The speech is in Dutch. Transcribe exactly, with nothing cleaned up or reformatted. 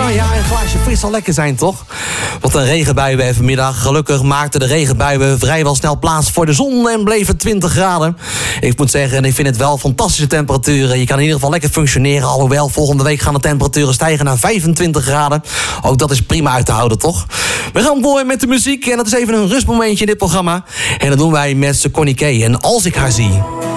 Nou ja, een glaasje fris zal lekker zijn, toch? Wat een regenbui weer vanmiddag. Gelukkig maakten de regenbuien vrijwel snel plaats voor de zon en bleef het twintig graden. Ik moet zeggen, ik vind het wel fantastische temperaturen. Je kan in ieder geval lekker functioneren. Alhoewel, volgende week gaan de temperaturen stijgen naar vijfentwintig graden. Ook dat is prima uit te houden, toch? We gaan door met de muziek en dat is even een rustmomentje in dit programma. En dat doen wij met Connie K. En Als ik haar zie.